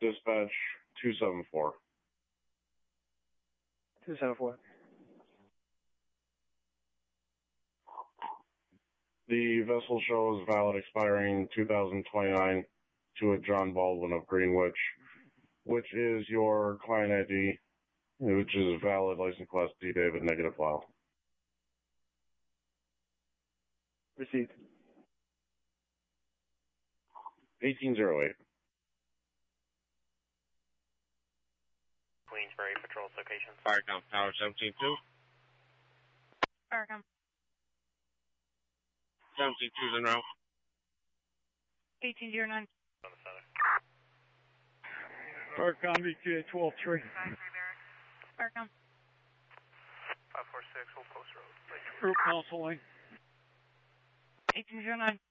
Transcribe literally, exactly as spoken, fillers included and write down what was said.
Dispatch two seven four. two seven four. The vessel shows valid expiring two thousand twenty-nine to a John Baldwin of Greenwich, which is your client I D, which is valid license class D David negative file. Received. eighteen oh eight. Queensbury patrol locations. Firecom Tower seventeen two. Firecom. seventeen two's en route. eighteen oh nine. On the center. Firecom E T A twelve three. Firecom. five four six, hold post road. Group counseling. eighteen oh nine.